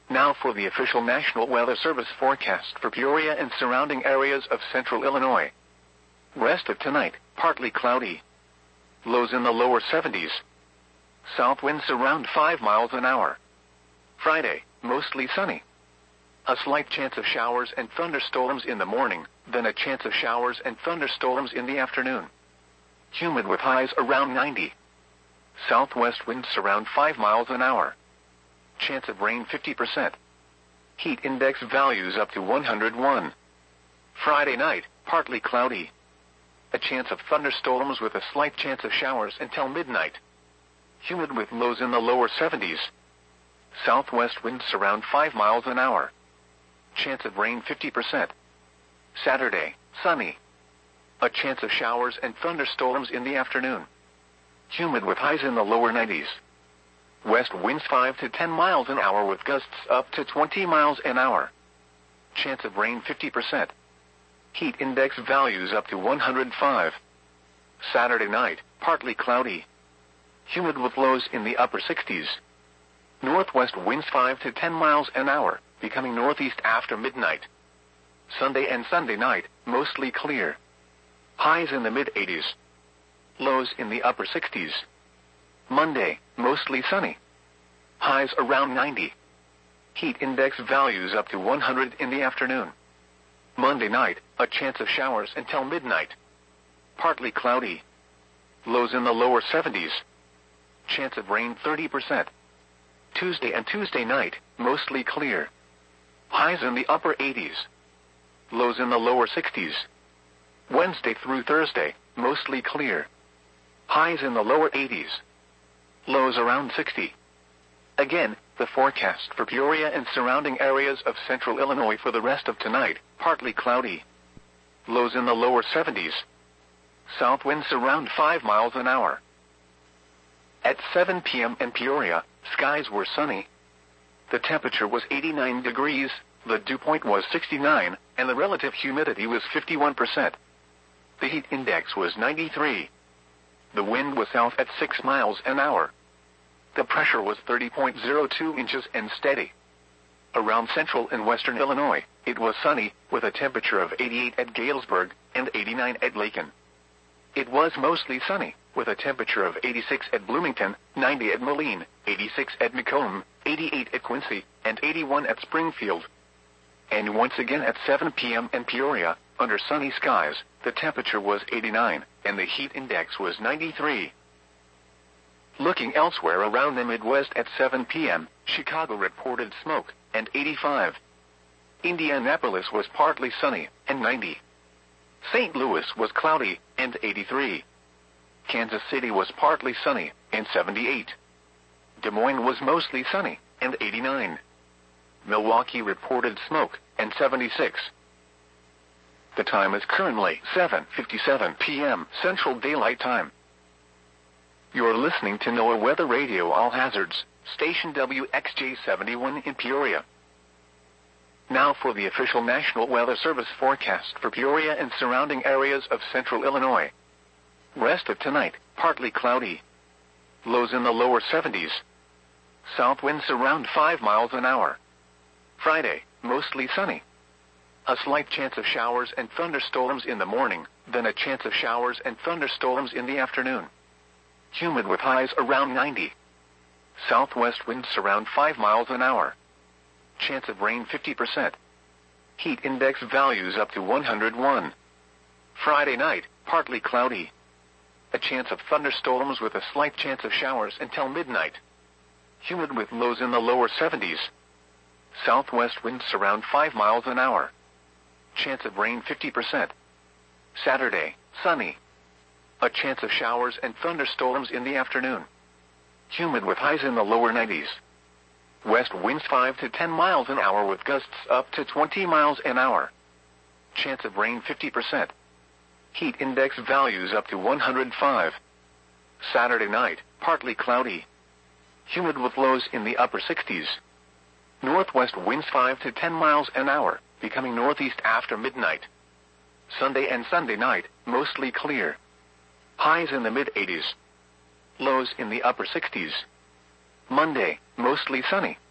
Now for the official National Weather Service forecast for Peoria and surrounding areas of central Illinois. Rest of tonight, partly cloudy. Lows in the lower 70s. South winds around 5 miles an hour. Friday, mostly sunny. A slight chance of showers and thunderstorms in the morning, then a chance of showers and thunderstorms in the afternoon. Humid with highs around 90. Southwest winds around 5 miles an hour. Chance of rain 50%. Heat index values up to 101. Friday night, partly cloudy. A chance of thunderstorms with a slight chance of showers until midnight. Humid with lows in the lower 70s. Southwest winds around 5 miles an hour. Chance of rain 50%. Saturday, sunny. A chance of showers and thunderstorms in the afternoon. Humid with highs in the lower 90s. West winds 5 to 10 miles an hour with gusts up to 20 miles an hour. Chance of rain 50%. Heat index values up to 105. Saturday night, partly cloudy. Humid with lows in the upper 60s. Northwest winds 5 to 10 miles an hour, becoming northeast after midnight. Sunday and Sunday night, mostly clear. Highs in the mid-80s. Lows in the upper 60s. Monday, mostly sunny. Highs around 90. Heat index values up to 100 in the afternoon. Monday night, a chance of showers until midnight. Partly cloudy. Lows in the lower 70s. Chance of rain 30%. Tuesday and Tuesday night, mostly clear. Highs in the upper 80s. Lows in the lower 60s. Wednesday through Thursday, mostly clear. Highs in the lower 80s. Lows around 60. Again, the forecast for Peoria and surrounding areas of central Illinois for the rest of tonight, partly cloudy. Lows in the lower 70s. South winds around 5 miles an hour. At 7 p.m. in Peoria, skies were sunny. The temperature was 89 degrees, the dew point was 69, and the relative humidity was 51%. The heat index was 93. The wind was south at 6 miles an hour. The pressure was 30.02 inches and steady. Around central and western Illinois, it was sunny, with a temperature of 88 at Galesburg and 89 at Lakin. It was mostly sunny, with a temperature of 86 at Bloomington, 90 at Moline, 86 at Macomb, 88 at Quincy, and 81 at Springfield. And once again at 7 p.m. in Peoria, under sunny skies, the temperature was 89, and the heat index was 93. Looking elsewhere around the Midwest at 7 p.m., Chicago reported smoke, and 85. Indianapolis was partly sunny, and 90. St. Louis was cloudy, and 83. Kansas City was partly sunny, and 78. Des Moines was mostly sunny, and 89. Milwaukee reported smoke, and 76. The time is currently 7:57 p.m. Central Daylight Time. You're listening to NOAA Weather Radio All Hazards, station WXJ71 in Peoria. Now for the official National Weather Service forecast for Peoria and surrounding areas of central Illinois. Rest of tonight, partly cloudy. Lows in the lower 70s. South winds around 5 miles an hour. Friday, mostly sunny. A slight chance of showers and thunderstorms in the morning, then a chance of showers and thunderstorms in the afternoon. Humid with highs around 90. Southwest winds around 5 miles an hour. Chance of rain 50%. Heat index values up to 101. Friday night, partly cloudy. A chance of thunderstorms with a slight chance of showers until midnight. Humid with lows in the lower 70s. Southwest winds around 5 miles an hour. Chance of rain 50%. Saturday, sunny. A chance of showers and thunderstorms in the afternoon. Humid with highs in the lower 90s. West winds 5 to 10 miles an hour with gusts up to 20 miles an hour. Chance of rain 50%. Heat index values up to 105. Saturday night, partly cloudy. Humid with lows in the upper 60s. Northwest winds 5 to 10 miles an hour, becoming northeast after midnight. Sunday and Sunday night, mostly clear. Highs in the mid-80s. Lows in the upper 60s. Monday, mostly sunny.